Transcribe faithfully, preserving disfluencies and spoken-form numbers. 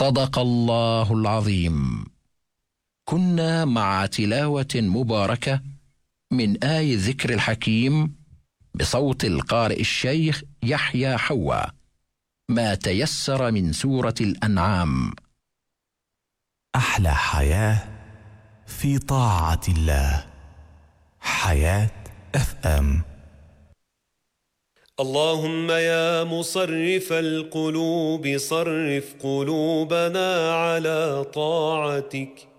صدق الله العظيم. كنا مع تلاوة مباركة من آي ذكر الحكيم بصوت القارئ الشيخ يحيى حوا، ما تيسر من سورة الأنعام. أحلى حياة في طاعة الله. حياة اف ام. اللهم يا مصرف القلوب صرف قلوبنا على طاعتك.